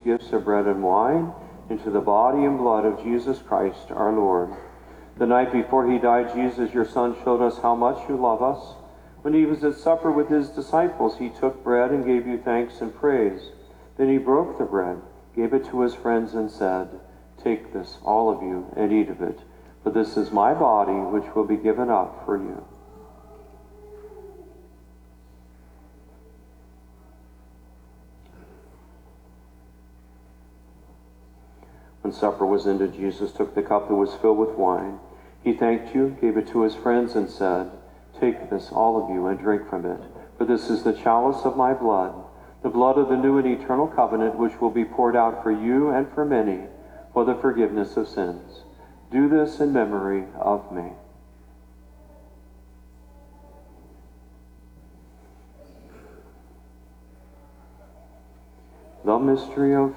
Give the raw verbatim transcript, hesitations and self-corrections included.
gifts of bread and wine into the body and blood of Jesus Christ our Lord. The night before he died, Jesus, your Son, showed us how much you love us. When he was at supper with his disciples, he took bread and gave you thanks and praise. Then he broke the bread, gave it to his friends, and said, "Take this, all of you, and eat of it, for this is my body, which will be given up for you." When supper was ended, Jesus took the cup that was filled with wine. He thanked you, gave it to his friends, and said, "Take this, all of you, and drink from it, for this is the chalice of my blood, the blood of the new and eternal covenant, which will be poured out for you and for many for the forgiveness of sins. Do this in memory of me." The mystery of